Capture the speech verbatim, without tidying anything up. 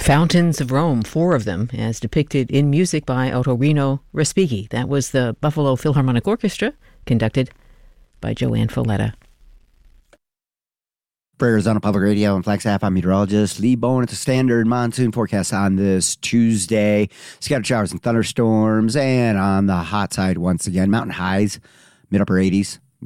Fountains of Rome, four of them, as depicted in music by Ottorino Respighi. That was the Buffalo Philharmonic Orchestra, conducted by Joanne Folletta. For Arizona Public Radio and Flagstaff, I'm meteorologist Lee Bowen at the Standard Monsoon forecast on this Tuesday. Scattered showers and thunderstorms, and on the hot side once again, mountain highs, mid-upper eighties.